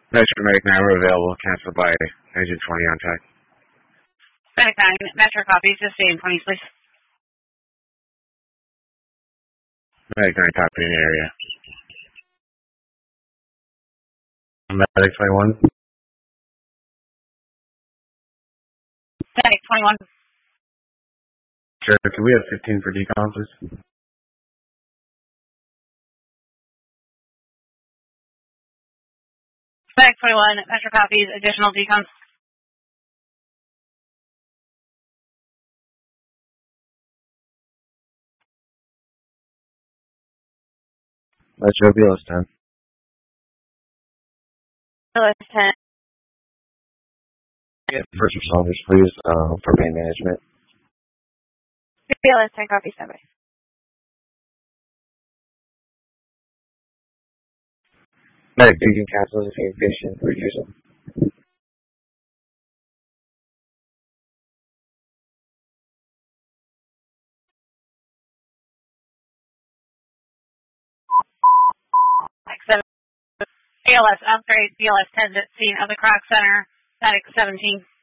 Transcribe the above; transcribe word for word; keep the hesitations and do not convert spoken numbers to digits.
Metro Medic nine were available, canceled by Agent twenty on track. Medic nine, Metro copy, sustain twenty, please. Medic nine copy in the area. Medic twenty-one. Medic twenty-one. Sure, can we have fifteen for decon, please? Medic twenty-one, Metro copies, additional decon. Metro B L S ten. B L S ten. Yeah, first responders, please, uh, for pain management. B L S ten copy, standby. Medic, you can cancel if you're patient for using. Medic seven. B L S upgrade, B L S ten at scene of the Croc Center. Medic seventeen.